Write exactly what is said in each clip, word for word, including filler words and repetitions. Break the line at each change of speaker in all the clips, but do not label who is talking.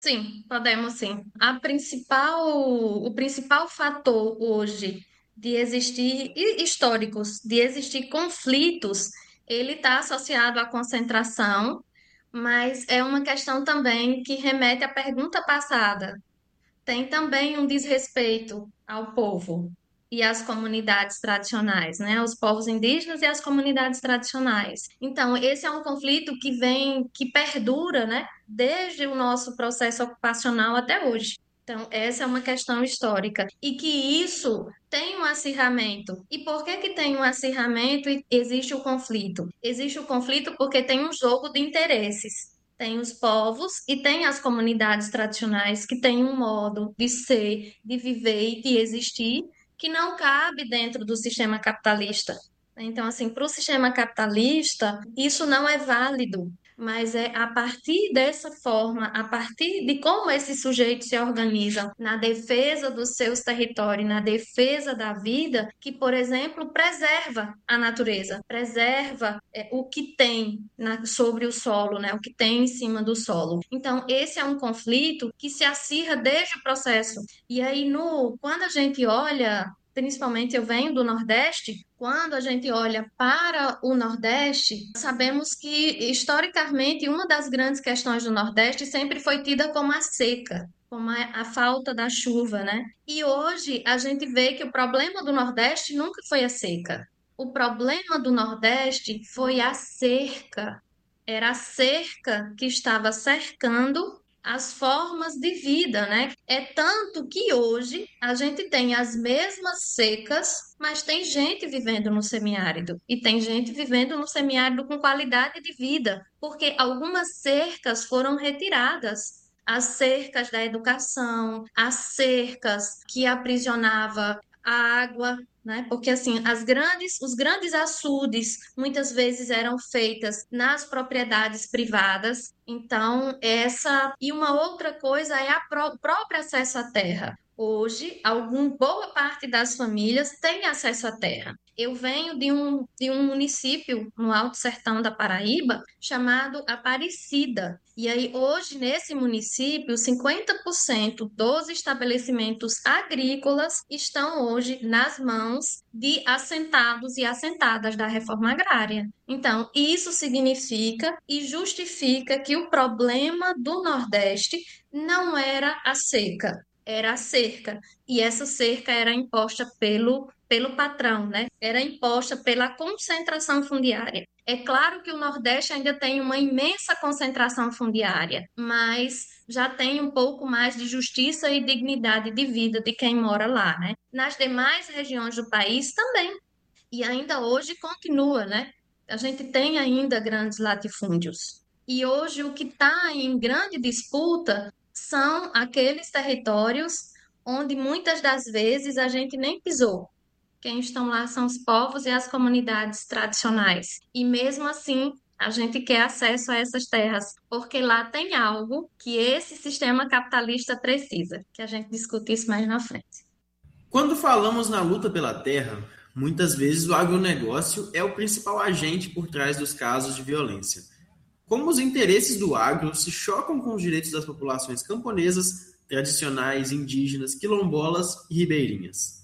Sim, podemos sim. A principal, o principal fator hoje de existir hi- históricos, de existir conflitos, ele está associado à concentração, mas é uma questão também que remete à pergunta passada. Tem também um desrespeito ao povo e às comunidades tradicionais, né? Os povos indígenas e as comunidades tradicionais. Então, esse é um conflito que vem, que perdura, né? Desde o nosso processo ocupacional até hoje. Então, essa é uma questão histórica. E que isso tem um acirramento. E por que que tem um acirramento e existe o conflito? Existe o conflito porque tem um jogo de interesses. Tem os povos e tem as comunidades tradicionais que têm um modo de ser, de viver e de existir que não cabe dentro do sistema capitalista. Então, assim, para o sistema capitalista, isso não é válido, mas é a partir dessa forma, a partir de como esses sujeitos se organizam na defesa dos seus territórios, na defesa da vida, que, por exemplo, preserva a natureza, preserva é, o que tem na- sobre o solo, né, o que tem em cima do solo. Então, esse é um conflito que se acirra desde o processo. E aí, no, quando a gente olha, principalmente eu venho do Nordeste, quando a gente olha para o Nordeste, sabemos que, historicamente, uma das grandes questões do Nordeste sempre foi tida como a seca, como a, a falta da chuva, né? E hoje a gente vê que o problema do Nordeste nunca foi a seca. O problema do Nordeste foi a cerca. Era a cerca que estava cercando as formas de vida, né? É tanto que hoje a gente tem as mesmas secas, mas tem gente vivendo no semiárido e tem gente vivendo no semiárido com qualidade de vida, porque algumas cercas foram retiradas. As cercas da educação, as cercas que aprisionava a água, né? Porque assim, as grandes, os grandes açudes muitas vezes eram feitas nas propriedades privadas. Então, essa e uma outra coisa é a pró- o próprio acesso à terra. Hoje, alguma boa parte das famílias tem acesso à terra. Eu venho de um, de um município no Alto Sertão da Paraíba chamado Aparecida. E aí, hoje, nesse município, cinquenta por cento dos estabelecimentos agrícolas estão hoje nas mãos de assentados e assentadas da reforma agrária. Então, isso significa e justifica que o problema do Nordeste não era a seca, era a cerca. E essa cerca era imposta pelo, pelo patrão, né? Era imposta pela concentração fundiária. É claro que o Nordeste ainda tem uma imensa concentração fundiária, mas já tem um pouco mais de justiça e dignidade de vida de quem mora lá, né? Nas demais regiões do país também. E ainda hoje continua, né? A gente tem ainda grandes latifúndios. E hoje o que está em grande disputa são aqueles territórios onde muitas das vezes a gente nem pisou. Quem estão lá são os povos e as comunidades tradicionais. E mesmo assim, a gente quer acesso a essas terras, porque lá tem algo que esse sistema capitalista precisa, que a gente discute isso mais na frente.
Quando falamos na luta pela terra, muitas vezes o agronegócio é o principal agente por trás dos casos de violência. Como os interesses do agro se chocam com os direitos das populações camponesas, tradicionais, indígenas, quilombolas e ribeirinhas.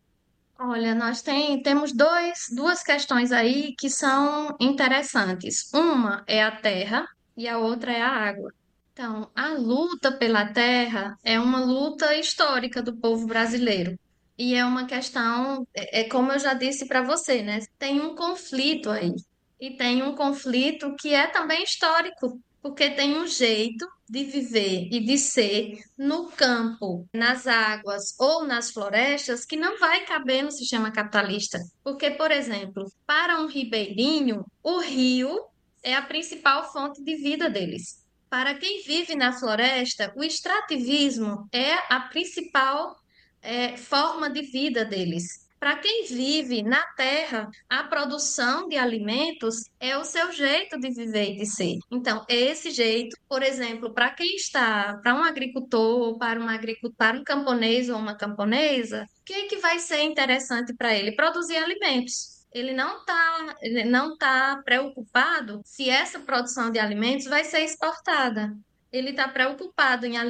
Olha, nós tem, temos dois, duas questões aí que são interessantes. Uma é a terra e a outra é a água. Então, a luta pela terra é uma luta histórica do povo brasileiro. E é uma questão, é, é como eu já disse para você, né? Tem um conflito aí. E tem um conflito que é também histórico, porque tem um jeito de viver e de ser no campo, nas águas ou nas florestas que não vai caber no sistema capitalista. Porque, por exemplo, para um ribeirinho, o rio é a principal fonte de vida deles. Para quem vive na floresta, o extrativismo é a principal é, forma de vida deles. Para quem vive na terra, a produção de alimentos é o seu jeito de viver e de ser. Então, esse jeito, por exemplo, para quem está, para um agricultor, para um agricultor, para um camponês ou uma camponesa, o que é que vai ser interessante para ele? Produzir alimentos. Ele não está, ele não tá preocupado se essa produção de alimentos vai ser exportada. ele está preocupado em